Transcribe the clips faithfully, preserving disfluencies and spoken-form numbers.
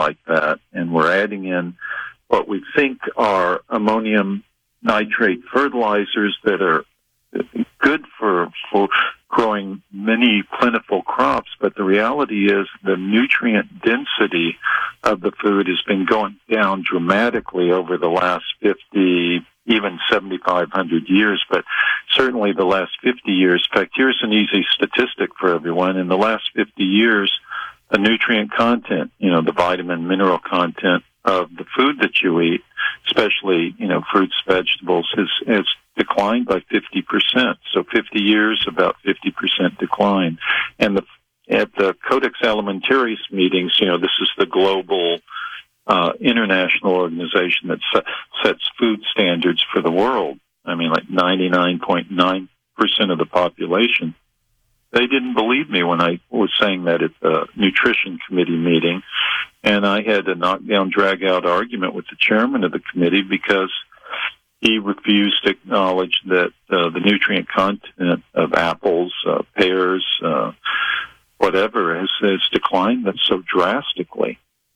like that, and we're adding in what we think are ammonium nitrate fertilizers that are good for, for growing many plentiful crops, but the reality is the nutrient density of the food has been going down dramatically over the last fifty, even seventy-five hundred years, but certainly the last fifty years. In fact, here's an easy statistic for everyone. In the last fifty years, the nutrient content, you know, the vitamin, mineral content of the food that you eat, especially, you know, fruits, vegetables, has, has declined by fifty percent. So fifty years, about fifty percent decline. And the, at the Codex Alimentarius meetings, you know, this is the global uh, international organization that set, sets food standards for the world. I mean, like ninety-nine point nine percent of the population. They didn't believe me when I was saying that at the Nutrition Committee meeting. And I had a knockdown, drag-out argument with the chairman of the committee because he refused to acknowledge that uh, the nutrient content of apples, uh, pears, uh, whatever, has, has declined so drastically.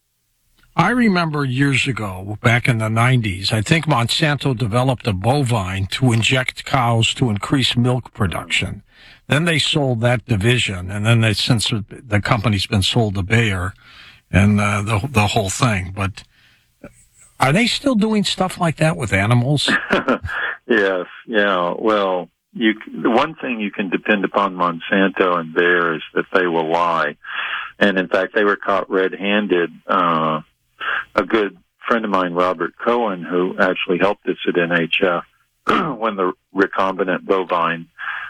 I remember years ago, back in the nineties, I think Monsanto developed a bovine to inject cows to increase milk production. Then they sold that division, and then they, since the company's been sold to Bayer and uh, the the whole thing. But are they still doing stuff like that with animals? Yes, yeah. Well, you, the one thing you can depend upon Monsanto and Bayer is that they will lie. And in fact, they were caught red-handed. Uh, a good friend of mine, Robert Cohen, who actually helped us at N H F when the recombinant bovine,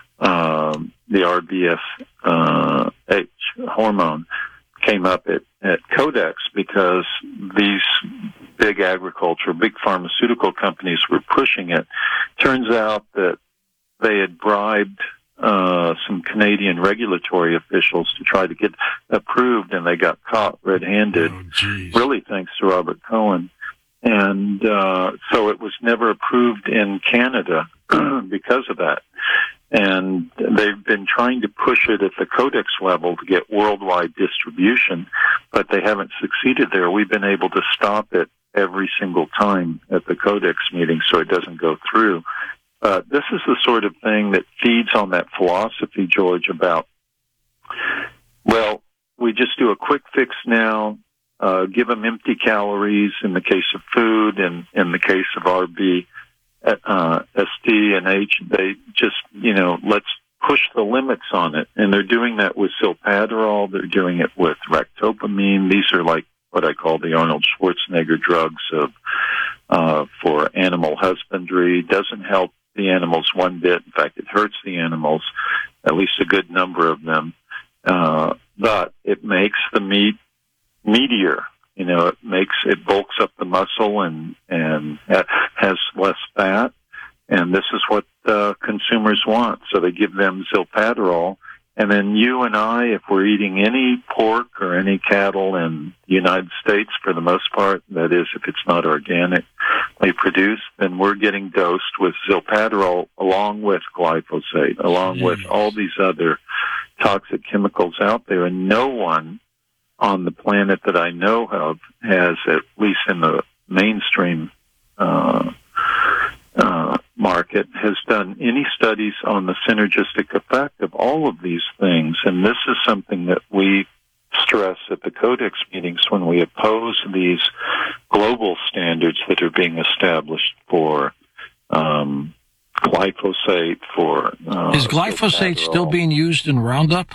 um, the R B S uh, H hormone, came up at, at Codex, because these big agriculture, big pharmaceutical companies were pushing it. Turns out that they had bribed uh, some Canadian regulatory officials to try to get approved, and they got caught red-handed, oh, really thanks to Robert Cohen. And uh, so it was never approved in Canada because of that. And they've been trying to push it at the Codex level to get worldwide distribution, but they haven't succeeded there. We've been able to stop it every single time at the Codex meeting so it doesn't go through. Uh, this is the sort of thing that feeds on that philosophy, George, about, well, we just do a quick fix now, uh, give them empty calories in the case of food, and in the case of R B, uh, S T and H, they just, you know, let's push the limits on it. And they're doing that with Silpadrol. They're doing it with ractopamine. These are like what I call the Arnold Schwarzenegger drugs of, uh, for animal husbandry. Doesn't help the animals one bit. In fact, it hurts the animals, at least a good number of them. Uh, but it makes the meat meatier. You know, it makes, it bulks up the muscle and, and has less fat. And this is what uh, consumers want. So they give them Silpadrol. And then you and I, if we're eating any pork or any cattle in the United States, for the most part, that is, if it's not organically produced, then we're getting dosed with Silpadrol along with glyphosate, along with all these other toxic chemicals out there. And no one on the planet that I know of has, at least in the mainstream uh, uh, market, has done any studies on the synergistic effect of all of these things. And this is something that we stress at the Codex meetings when we oppose these global standards that are being established for um, glyphosate, for... Uh, is glyphosate still being used in Roundup?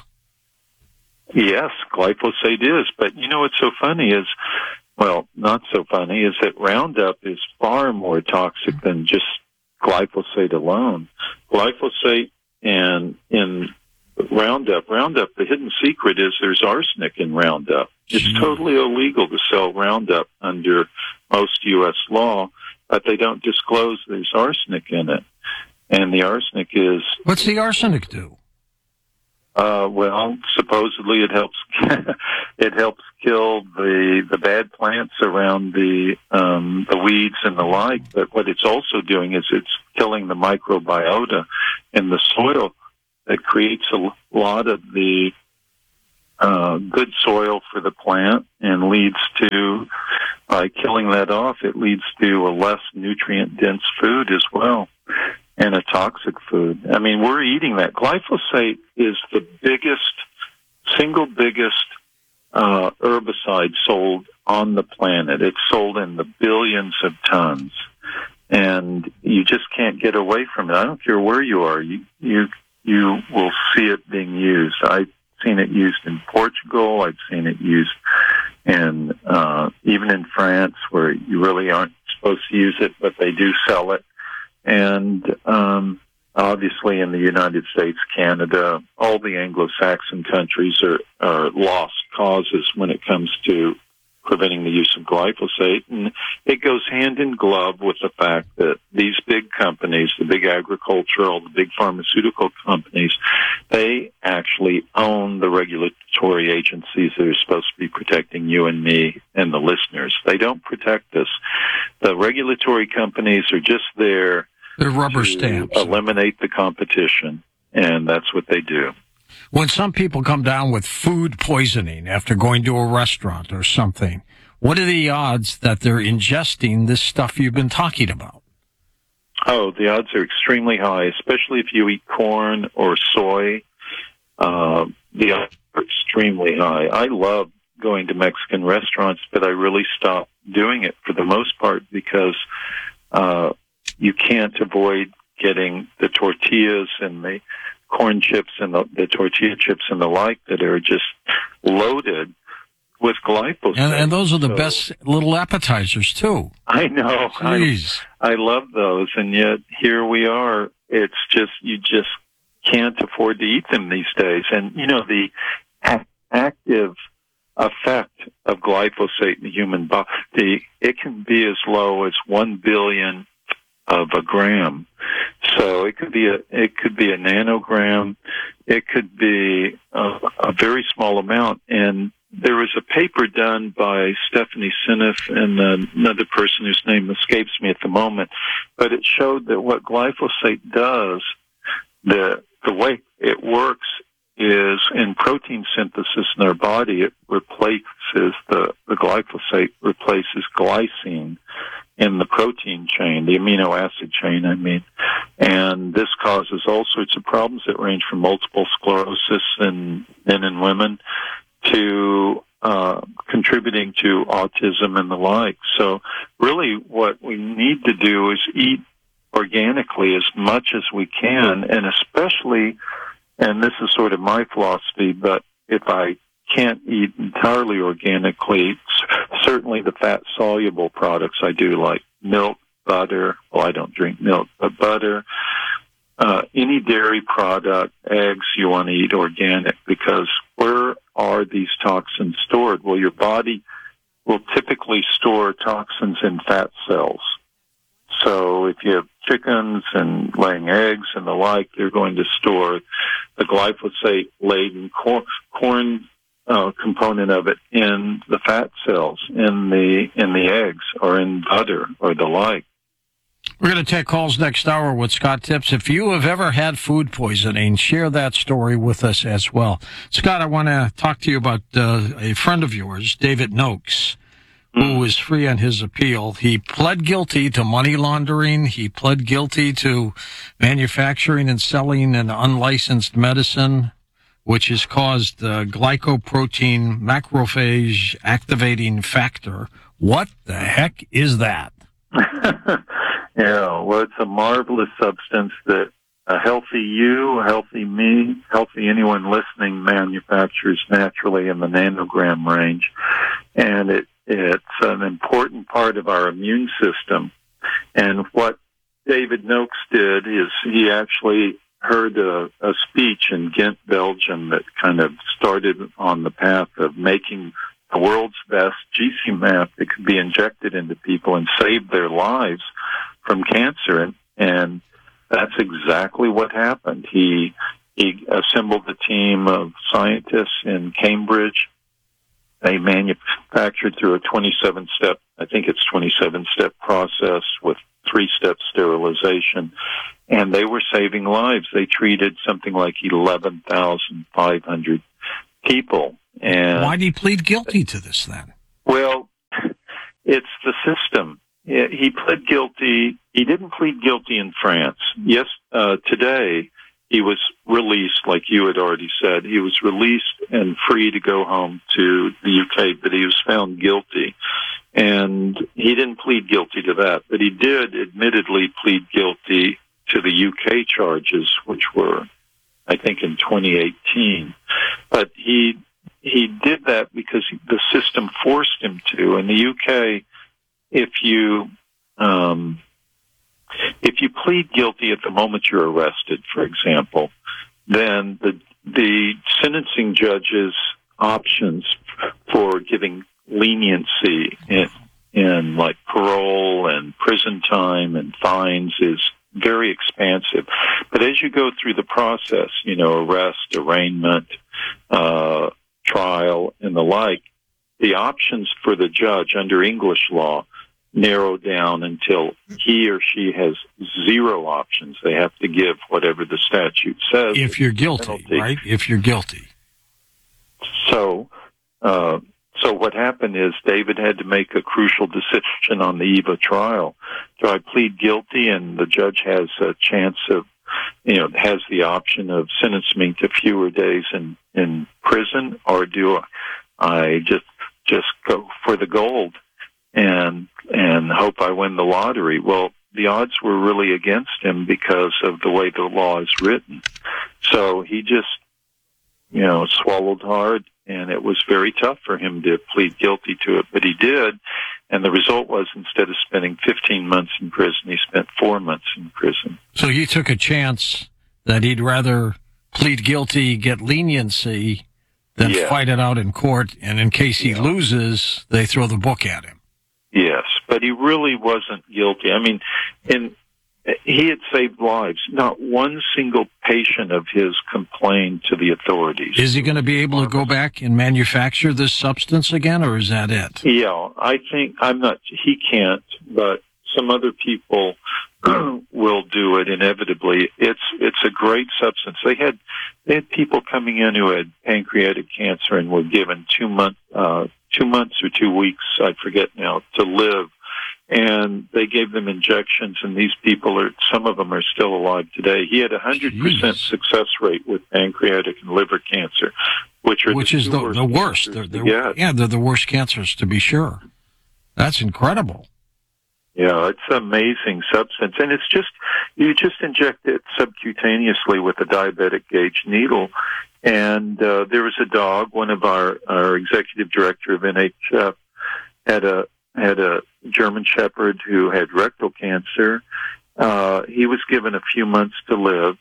Yes, glyphosate is. But you know what's so funny is, well, not so funny, is that Roundup is far more toxic than just glyphosate alone. Glyphosate and in Roundup, Roundup, the hidden secret is there's arsenic in Roundup. It's totally illegal to sell Roundup under most U S law, but they don't disclose there's arsenic in it. And the arsenic is... What's the arsenic do? Uh, well, supposedly it helps, it helps kill the, the bad plants around the, um, the weeds and the like. But what it's also doing is it's killing the microbiota in the soil that creates a lot of the, uh, good soil for the plant and leads to, by killing that off, it leads to a less nutrient-dense food as well, and a toxic food. I mean, we're eating that. Glyphosate is the biggest, single biggest uh, herbicide sold on the planet. It's sold in the billions of tons, and you just can't get away from it. I don't care where you are. You you you will see it being used. I've seen it used in Portugal. I've seen it used in uh, even in France, where you really aren't supposed to use it, but they do sell it. And um, obviously in the United States, Canada, all the Anglo-Saxon countries are, are lost causes when it comes to preventing the use of glyphosate. And it goes hand in glove with the fact that these big companies, the big agricultural, the big pharmaceutical companies, they actually own the regulatory agencies that are supposed to be protecting you and me and the listeners. They don't protect us. The regulatory companies are just there They're rubber to stamps. eliminate the competition, and that's what they do. When some people come down with food poisoning after going to a restaurant or something, what are the odds that they're ingesting this stuff you've been talking about? Oh, the odds are extremely high, especially if you eat corn or soy. Uh, the odds are extremely high. I love going to Mexican restaurants, but I really stopped doing it for the most part because uh, you can't avoid getting the tortillas and the corn chips and the, the tortilla chips and the like that are just loaded with glyphosate. And, and those are the So, best little appetizers, too. I know. Jeez. I, I love those, and yet here we are. It's just, you just can't afford to eat them these days. And, you know, the a- active effect of glyphosate in the human body, it can be as low as one billion of a gram. So it could be a it could be a nanogram, it could be a, a very small amount. And there was a paper done by Stephanie Seneff and another person whose name escapes me at the moment, but it showed that what glyphosate does, the the way it works is in protein synthesis in our body, it replaces the the glyphosate replaces glycine in the protein chain, the amino acid chain, I mean. And this causes all sorts of problems that range from multiple sclerosis in men and women to uh, contributing to autism and the like. So really what we need to do is eat organically as much as we can, and especially, and this is sort of my philosophy, but if I can't eat entirely organically, certainly the fat-soluble products I do, like milk, butter. Well, I don't drink milk, but butter. Uh, any dairy product, eggs, you want to eat organic, because where are these toxins stored? Well, your body will typically store toxins in fat cells. So if you have chickens and laying eggs and the like, they're going to store the glyphosate-laden corn, corn Uh, component of it in the fat cells, in the in the eggs, or in butter, or the like. We're going to take calls next hour with Scott Tips. If you have ever had food poisoning, share that story with us as well. Scott, I want to talk to you about uh, a friend of yours, David Noakes, who was free on his appeal. He pled guilty to money laundering. He pled guilty to manufacturing and selling an unlicensed medicine, which has caused uh, glycoprotein macrophage activating factor. What the heck is that? Yeah, well, it's a marvelous substance that a healthy you, a healthy me, healthy anyone listening manufactures naturally in the nanogram range. And it, it's an important part of our immune system. And what David Noakes did is he actually heard a, a speech in Ghent, Belgium, that kind of started on the path of making the world's best G C M A P that could be injected into people and save their lives from cancer. And, and that's exactly what happened. He, he assembled a team of scientists in Cambridge. They manufactured through a twenty-seven step, I think it's twenty-seven step process with three-step sterilization, and they were saving lives. They treated something like eleven thousand five hundred people And why did he plead guilty to this then? Well, it's the system. He pled guilty. He didn't plead guilty in France. Yes, uh, today he was released, like you had already said. He was released and free to go home to the U K, but he was found guilty. And he didn't plead guilty to that, but he did admittedly plead guilty to the U K charges, which were, I think, in twenty eighteen. But he he did that because the system forced him to. In the U K, if you um, if you plead guilty at the moment you're arrested, for example, then the the sentencing judge's options for giving leniency in, in like parole and prison time and fines is very expansive. But as you go through the process, you know, arrest, arraignment, uh, trial, and the like, the options for the judge under English law narrow down until he or she has zero options. They have to give whatever the statute says. If you're guilty, penalty. Right? If you're guilty. So, uh, so what happened is David had to make a crucial decision on the eve of trial. Do I plead guilty and the judge has a chance of, you know, has the option of sentencing me to fewer days in, in prison, or do I just, just go for the gold and, and hope I win the lottery? Well, the odds were really against him because of the way the law is written. So he just, you know, swallowed hard, and it was very tough for him to plead guilty to it, but he did. And the result was, instead of spending fifteen months in prison, he spent four months in prison. So he took a chance that he'd rather plead guilty, get leniency, than yeah. fight it out in court, and in case he yeah. loses, they throw the book at him. Yes, but he really wasn't guilty. I mean, in, he had saved lives. Not one single patient of his complained to the authorities. Is he going to be able to go back and manufacture this substance again, or is that it? Yeah, I think, I'm not, he can't, but some other people will do it inevitably. It's it's a great substance. They had they had people coming in who had pancreatic cancer and were given two month uh, two months or two weeks, I forget now, to live. And they gave them injections, and these people are, some of them are still alive today. He had a hundred percent success rate with pancreatic and liver cancer, which are which the is the worst. The worst. They're, they're, yeah, they're the worst cancers, to be sure. That's incredible. Yeah, it's an amazing substance, and it's just, you just inject it subcutaneously with a diabetic gauge needle. And uh, there was a dog, one of our, our executive director of N H F had a had a German Shepherd who had rectal cancer. Uh, he was given a few months to live,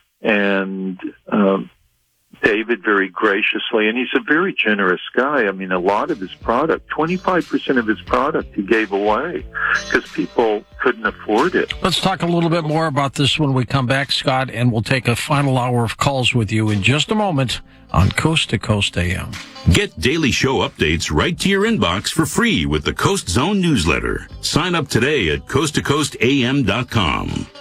and um, David very graciously, and he's a very generous guy. I mean, a lot of his product, twenty-five percent of his product he gave away because people couldn't afford it. Let's talk a little bit more about this when we come back, Scott, and we'll take a final hour of calls with you in just a moment on Coast to Coast A M. Get daily show updates right to your inbox for free with the Coast Zone newsletter. Sign up today at coast to coast a m dot com.